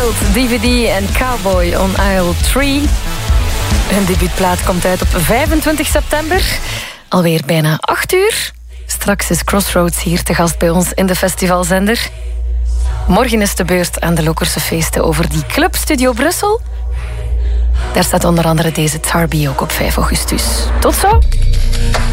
Gold, DVD en Cowboy on Aisle 3. Hun debuutplaat komt uit op 25 september. Alweer bijna 8 uur. Straks is Crossroads hier te gast bij ons in de festivalzender. Morgen is de beurt aan de Lokerse feesten over die Club Studio Brussel. Daar staat onder andere deze Tarbi ook op 5 augustus. Tot zo!